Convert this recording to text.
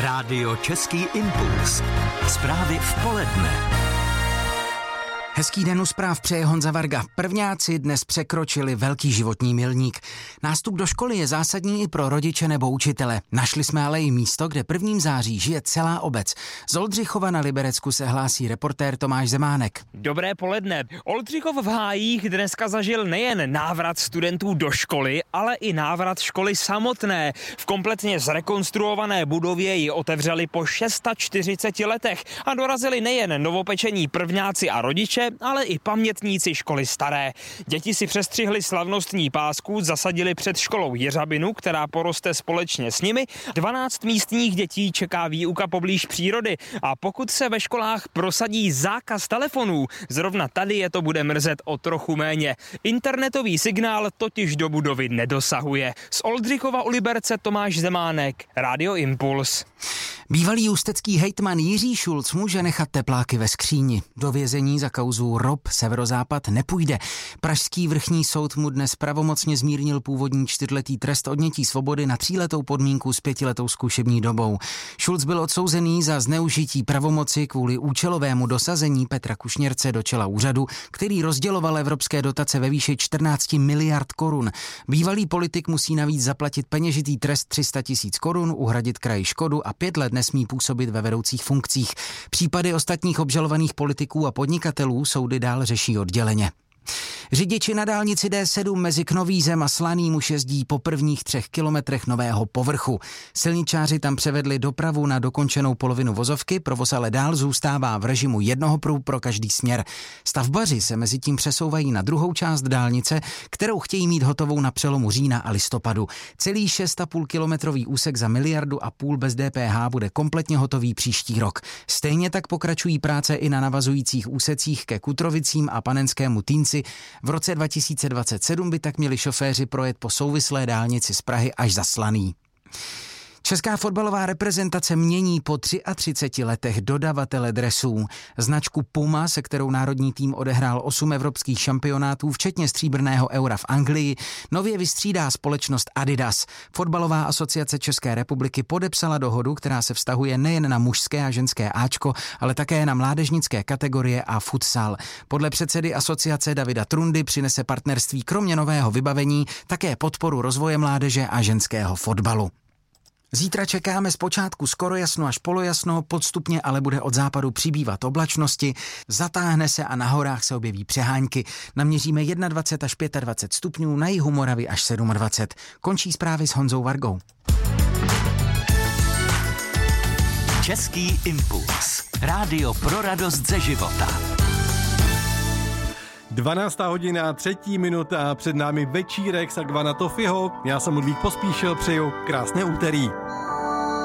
Rádio Český impuls. Zprávy v poledne. Hezký den u zpráv přeje Honza Varga. Prvňáci dnes překročili velký životní milník. Nástup do školy je zásadní i pro rodiče nebo učitele. Našli jsme ale i místo, kde 1. září žije celá obec. Z Oldřichova na Liberecku se hlásí reportér Tomáš Zemánek. Dobré poledne. Oldřichov v Hájích dneska zažil nejen návrat studentů do školy, ale i návrat školy samotné. V kompletně zrekonstruované budově ji otevřeli po 640 letech a dorazili nejen novopečení prvňáci a rodiče, ale i pamětníci školy staré. Děti si přestřihli slavnostní pásku, zasadili před školou jeřabinu, která poroste společně s nimi. 12 místních dětí čeká výuka poblíž přírody a pokud se ve školách prosadí zákaz telefonů, zrovna tady je to bude mrzet o trochu méně. Internetový signál totiž do budovy nedosahuje. Z Oldřichova u Liberce Tomáš Zemánek, Rádio Impuls. Bývalý ústecký hejtman Jiří Šulc může nechat tepláky ve skříni. Do vězení za kauzu ROP Severozápad nepůjde. Pražský vrchní soud mu dnes pravomocně zmírnil původní 4letý trest odnětí svobody na 3letou podmínku s 5letou zkušební dobou. Šulc byl odsouzený za zneužití pravomoci kvůli účelovému dosazení Petra Kušněrce do čela úřadu, který rozděloval evropské dotace ve výši 14 miliard korun. Bývalý politik musí navíc zaplatit peněžitý trest 300 000 korun, uhradit kraji škodu a 5 let nesmí působit ve vedoucích funkcích. Případy ostatních obžalovaných politiků a podnikatelů soudy dál řeší odděleně. Řidiči na dálnici D7 mezi Knovízem a Slaným už jezdí po prvních 3 kilometrech nového povrchu. Silničáři tam převedli dopravu na dokončenou polovinu vozovky, provoz ale dál zůstává v režimu jednoho pruhu pro každý směr. Stavbaři se mezi tím přesouvají na druhou část dálnice, kterou chtějí mít hotovou na přelomu října a listopadu. Celý 6,5 kilometrový úsek za 1,5 miliardy bez DPH bude kompletně hotový příští rok. Stejně tak pokračují práce i na navazujících úsecích ke Kutrovicím a Panenskému Týnci. V roce 2027 by tak měli šoféři projet po souvislé dálnici z Prahy až za Slaný. Česká fotbalová reprezentace mění po 33 letech dodavatele dresů. Značku Puma, se kterou národní tým odehrál 8 evropských šampionátů, včetně stříbrného Eura v Anglii, nově vystřídá společnost Adidas. Fotbalová asociace České republiky podepsala dohodu, která se vztahuje nejen na mužské a ženské áčko, ale také na mládežnické kategorie a futsal. Podle předsedy asociace Davida Trundy přinese partnerství kromě nového vybavení také podporu rozvoje mládeže a ženského fotbalu. Zítra čekáme zpočátku skoro jasno až polojasno, postupně ale bude od západu přibývat oblačnosti, zatáhne se a na horách se objeví přehánky. Naměříme 21 až 25 stupňů, na jihu Moravy až 27. Končí zprávy s Honzou Vargou. Český impuls. Rádio pro radost ze života. 12. hodina, 3. minuta, před námi večírek s Agvana Tofiho. Já jsem Ludvík Pospíšil, přeju krásné úterý.